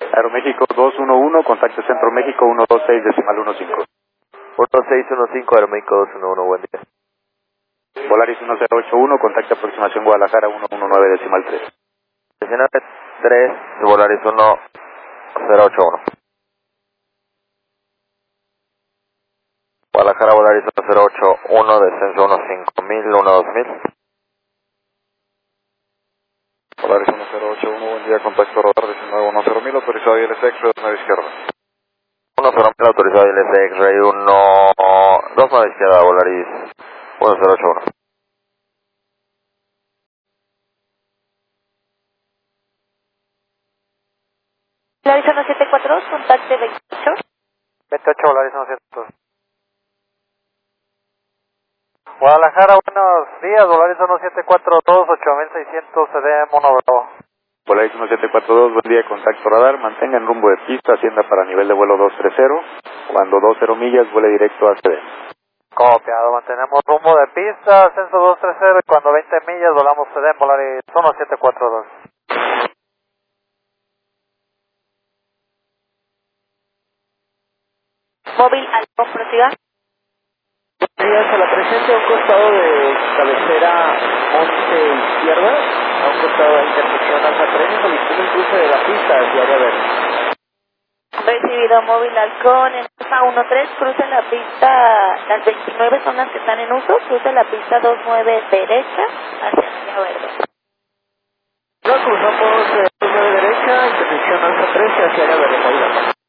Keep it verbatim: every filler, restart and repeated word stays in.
Aeroméxico dos uno uno, contacto Centro México uno dos seis decimal uno cinco. uno seis uno cinco, Aeroméxico dos uno uno, buen día. Volaris uno cero ocho uno, contacto aproximación Guadalajara uno uno nueve decimal tres. diecinueve tres, Volaris uno cero ocho uno. Guadalajara, Volaris uno cero ocho uno, descenso uno cinco mil, uno dos mil. Volaris uno cero ocho uno, buen día, contacto radar diecinueve uno cero mil, autorizado I L S X, nueve izquierda. uno cero mil, autorizado I L S X-Ray uno dos nueve izquierda, Volaris uno cero ocho uno. Volaris uno siete cuatro dos, contacte veintiocho. veintiocho, Volaris uno siete cuatro dos. Guadalajara, buenos días, Volaris uno siete cuatro dos, ocho mil seiscientos, C D Mono Bravo. Volaris uno siete cuatro dos, buen día, contacto radar, mantenga en rumbo de pista, ascienda para nivel de vuelo dos tres cero, cuando dos cero millas, vuele directo a C D. Copiado, mantenemos rumbo de pista, ascenso dos tres cero y cuando veinte millas volamos C D Volaris uno siete cuatro dos. Móvil al compresiva. A la presente a un costado de cabecera once izquierda, a un costado de intersección Alfa tres, solicitando el cruce de la pista hacia área verde. Recibido móvil halcón en Alfa uno tres, cruce la pista, las veintinueve son las que están en uso, cruce la pista dos nueve derecha hacia área verde. No, cruzamos eh, dos nueve derecha, intersección Alfa tres hacia área verde.